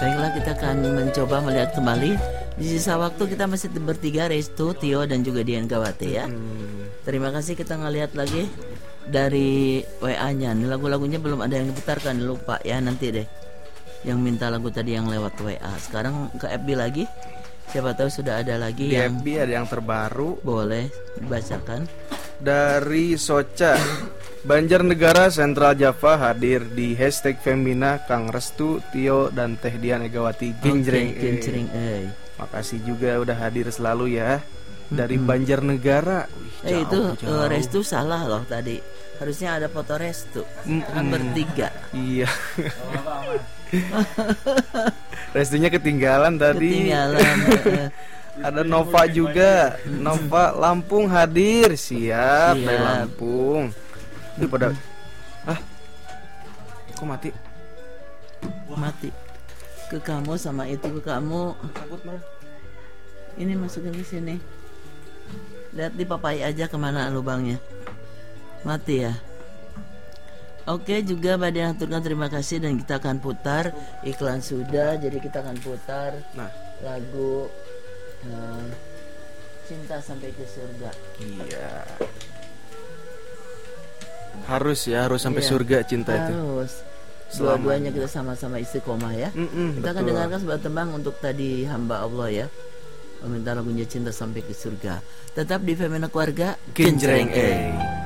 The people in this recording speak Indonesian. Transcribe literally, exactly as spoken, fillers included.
Baiklah, kita akan mencoba melihat kembali. Di sisa waktu kita masih bertiga, Restu, Tio, dan juga Dian Gawati ya. hmm. Terima kasih. Kita ngelihat lagi dari W A-nya. Lagu-lagunya belum ada yang diputarkan, lupa ya, nanti deh yang minta lagu tadi yang lewat W A. Sekarang ke F B lagi. Siapa tahu sudah ada lagi di yang F B ada yang terbaru. Boleh dibacakan. Dari Soca, Banjarnegara Sentral Java hadir di hashtag Femina Kang Restu, Tio, dan Teh Dian Egawati Genjreng. Okay, Genjreng eh. Makasih juga udah hadir selalu ya. Dari mm-hmm. Banjarnegara. Wih, eh, jauh, itu jauh. Uh, Restu salah loh tadi. Harusnya ada foto Restu. Mm-hmm. Kan bertiga. Iya. Restunya ketinggalan tadi. Ketinggalan. Ada Nova juga. Nova Lampung hadir. Siap, Siap. Dari Lampung. Itu pada ah. Kok mati? Mati. Ke kamu sama itu ke kamu. Takut malah. Ini masukin ke sini. Lihat di papai aja kemana lubangnya. Mati ya. Oke, juga Mbak Dian aturkan terima kasih, dan kita akan putar. Iklan sudah, jadi kita akan putar nah. lagu uh, Cinta Sampai ke Surga. Iya. Harus ya, harus sampai iya, surga cinta harus. itu. Harus. Dua-duanya kita sama-sama istiqomah ya. Mm-mm, kita akan betul. dengarkan sebuah tembang untuk tadi hamba Allah ya, meminta lagunya Cinta Sampai ke Surga. Tetap di Femina Keluarga Genjreng.